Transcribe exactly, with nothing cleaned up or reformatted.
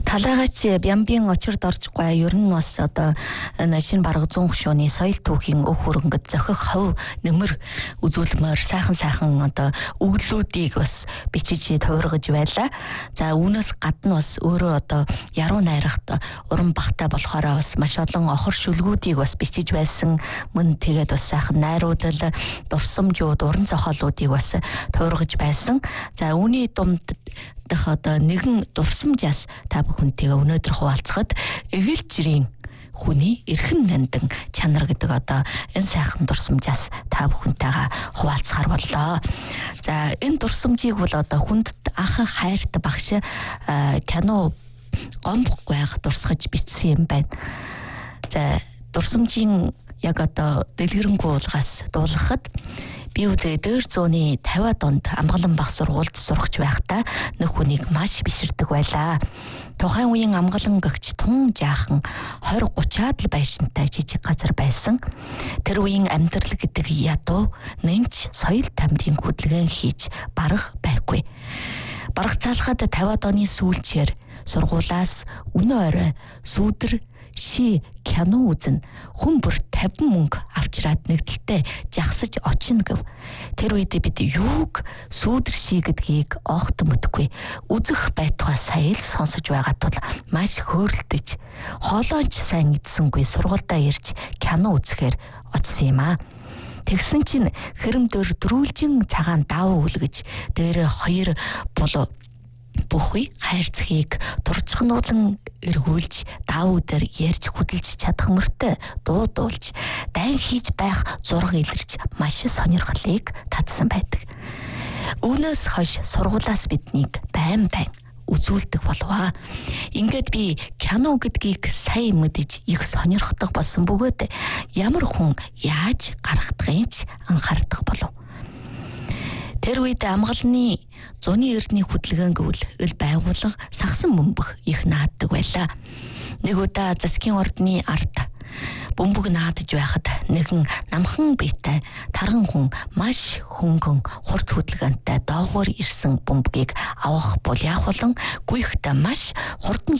Талаагач Бямбийн очирд оржгүй ер нь бас одоо шинэ бараг зүүн хөшөөний соёл түүхийн өг хөрөнгөд зохих хов нэмэр үзүүлмээр сайхан сайхан одоо өглүүдийг бас бичиж тувиргаж байлаа. За үүнээс гадна бас өөрөө одоо яруу найрагт уран багтаа болохоор бас маш олон охор шүлгүүдийг бас бичиж байсан. Мөн тэгээд бас сайхан найруудал дурсамжууд уран зохиолуудыг бас тувиргаж байсан. За үүний дунд дэх одоо нэгэн дурсамжаас та бүхэнтэйгээ өнөөдөр хуваалцахад эгэл жирийн хүний эрхэм нандин чанар гэдэг одоо энэ сайхан дурсамжаас та бүхэнтэйгээ хуваалцахар боллоо. За энэ дурсамжийг бол одоо хүндэт анхан хайрт багш кино гомбох байга дурсгаж бичсэн юм байна. За дурсамжийн яг одоо дэлгэрэнгүй уулгаас дуулгахад би үдээ дээр зууны тавиад онд амгалан бах сургуульд сурахч байхдаа нөх хүнийг маш биширдэг байлаа. Тухайн үеийн амгалан гэгч тун жаахан двадцать тридцаад л байшинтай жижиг газар байсан. Тэр үеийн амьдрал гэдэг ядуу нэмж соёл тамирын хөдөлгөөн хийж барах байхгүй. Барах цаалхад тавиад оны сүүлчээр сургуулаас өнөө орой сүүдэр ши кино үзэн хүн бүр тавин мөнгө авчираад нэгдэлтэй жагсаж очино гэв. Тэр үед бид юуг сүүдэр ши гэдгийг огт мэдгүй. Үзэх байтугай сая л сонсож байгаа тул маш хөөрөлдөж хоолойч сайн идсэнгүй сургуультай ирж кино үзэхээр очсон юм аа. Тэгсэн чинь хэрэмдөр дөрүүлжин цагаан давуу үлгэж дээрээ хоёр болоо бүхий хайрцгийг турчхнуулан эргүүлж даав дээр ярьж хөдөлж чадах мөртөө дуудуулж дайн хийж байх зураг илэрч маш сонирхлыг татсан байдаг. Үүнээс хойш сургуулаас биднийг байн байн үзүүлдэг болваа. Ингээд би кино гэдгийг сайн мэдэж их сонирхдог болсон бөгөөд ямар хүн яаж гаргахдагынч анхаардаг болов. Тэр үед амгалны зуны эрдний хөдөлгөөн гэвэл эл байгууллага сагсан бөмбөг их нааддаг байлаа. Нэг удаа засгийн ордны ард бөмбөг наадж байхад нэгэн намхан биетэй таран хүн маш хөнгөн хурц хөдөлгөөнтэй доогуур ирсэн бөмбөгийг авах бол яах болон гүйхтээ маш хурдан